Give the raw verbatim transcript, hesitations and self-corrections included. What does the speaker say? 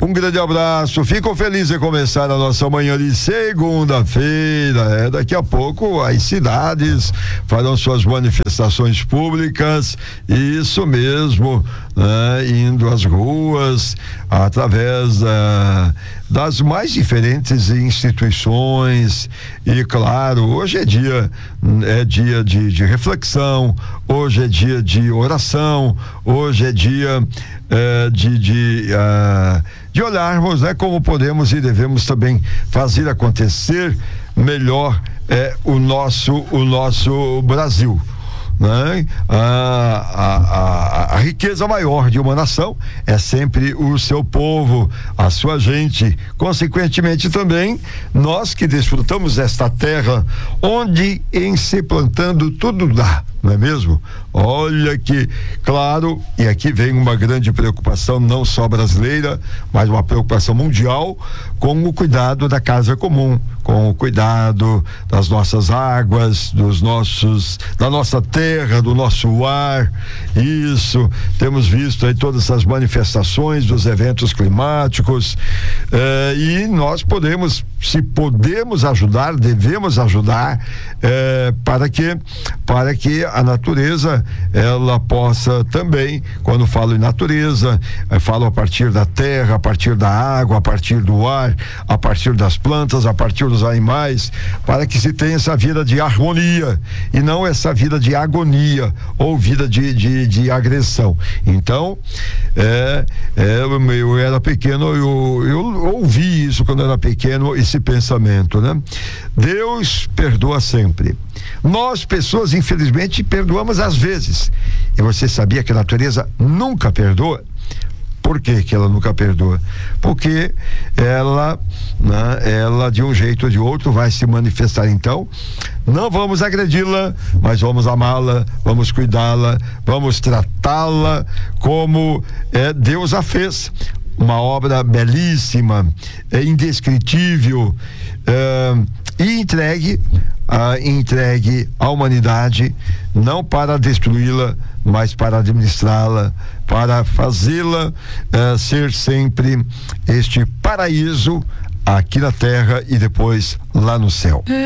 Um grande abraço, fico feliz em começar a nossa manhã de segunda-feira. É, daqui a pouco as cidades farão suas manifestações públicas, isso mesmo, né, indo às ruas através uh, das mais diferentes instituições. E claro, hoje é dia é dia de, de reflexão, hoje é dia de oração, hoje é dia uh, de, de, uh, de olharmos, né, como podemos e devemos também fazer acontecer melhor é, o nosso o nosso Brasil. Né? A, a, a, a riqueza maior de uma nação é sempre o seu povo, a sua gente. Consequentemente também, nós que desfrutamos desta terra, onde em se plantando tudo dá, não é mesmo? Olha que, claro, e aqui vem uma grande preocupação, não só brasileira, mas uma preocupação mundial, com o cuidado da casa comum, com o cuidado das nossas águas, dos nossos, da nossa terra, do nosso ar. Isso, temos visto aí todas essas manifestações dos eventos climáticos, eh, e nós podemos, se podemos ajudar, devemos ajudar, eh, para que para que a natureza ela possa também, quando falo em natureza, eu falo a partir da terra, a partir da água, a partir do ar, a partir das plantas, a partir dos animais, para que se tenha essa vida de harmonia e não essa vida de agonia ou vida de, de, de agressão. Então, é, é, eu, eu era pequeno, eu, eu ouvi isso quando eu era pequeno, esse pensamento, né? Deus perdoa sempre. Nós, pessoas, infelizmente, perdoamos às vezes. E você sabia que a natureza nunca perdoa? Por que que ela nunca perdoa? Porque ela, né, ela de um jeito ou de outro vai se manifestar. Então, não vamos agredi-la, mas vamos amá-la, vamos cuidá-la, vamos tratá-la como é, Deus a fez. Uma obra belíssima, é, indescritível, é, e entregue a, entregue à humanidade, não para destruí-la, mas para administrá-la, para fazê-la uh, ser sempre este paraíso aqui na terra e depois lá no céu.